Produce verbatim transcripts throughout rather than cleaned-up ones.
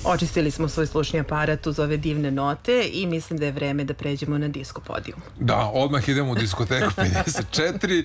Očistili smo svoj slušni aparat uz ove divne note i mislim da je vreme da pređemo na disko podijum. Da, odmah idemo u diskoteku pedeset četiri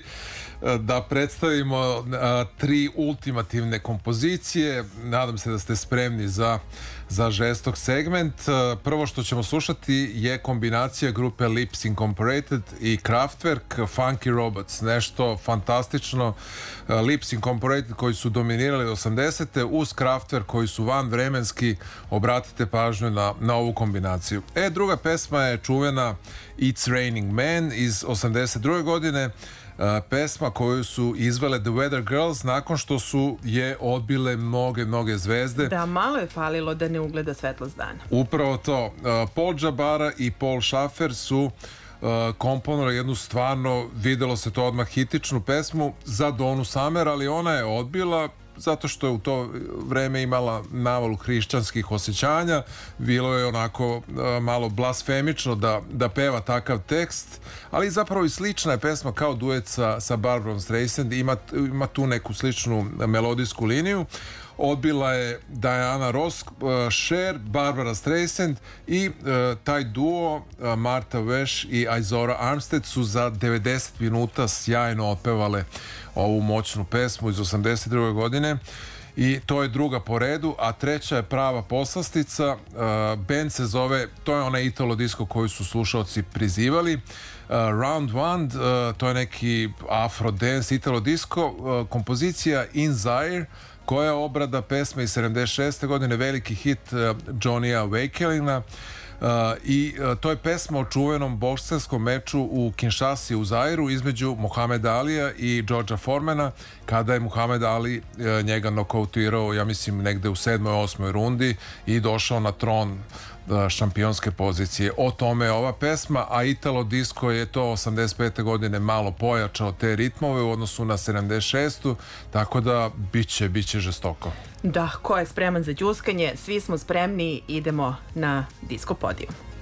da predstavimo a, tri ultimativne kompozicije. Nadam se da ste spremni za, za žestok segment. Prvo što ćemo slušati je kombinacija grupe Lips Incorporated i Kraftwerk, Funky Robots, nešto fantastično. Lips Incorporated koji su dominirali osamdesete uz Kraftwerk koji su vanvremenski. Obratite pažnju na, na ovu kombinaciju. E, druga pesma je čuvena It's Raining Men iz osamdeset druge godine. Uh, pesma koju su izvele The Weather Girls nakon što su je odbile mnoge, mnoge zvezde. Da, malo je falilo da ne ugleda svetlost dana. Upravo to. Uh, Paul Jabara i Paul Schaffer su uh, komponovali jednu stvarno, videlo se to odmah, hitičnu pesmu za Donu Summer, ali ona je odbila zato što je u to vreme imala navalu hrišćanskih osjećanja. Bilo je onako uh, malo blasfemično da, da peva takav tekst, ali zapravo i slična je pesma kao duet sa, sa Barbarom Streisand. Ima, ima tu neku sličnu melodijsku liniju. Odbila je Diana Ross, uh, Cher, Barbara Streisand i uh, taj duo uh, Martha Wash i Izora Armstead su za devedeset minuta sjajno otpevale ovu moćnu pesmu iz osamdeset druge godine i to je druga po redu, a treća je prava poslastica. Uh, band se zove, to je onaj italo disco koji su slušalci prizivali. Uh, Round One, uh, to je neki afro dance italo disco, uh, kompozicija In Zaire, koja je obrada pesme iz sedamdeset šeste godine, veliki hit uh, Johnnyja Wakelina. Uh, i uh, to je pesma o čuvenom boksarskom meču u Kinshasi u Zairu između Muhameda Alija i Georgea Foremana, kada je Muhamed Ali uh, njega nokautirao, ja mislim, negde u sedmoj, osmoj rundi i došao na tron uh, šampionske pozicije. O tome je ova pesma, a Italo Disco je to osamdeset pete godine malo pojačao te ritmove u odnosu na sedamdeset šestu, tako da biće, biće žestoko. Da, ko je spreman za đuskanje? Svi smo spremni, idemo na disko podijum.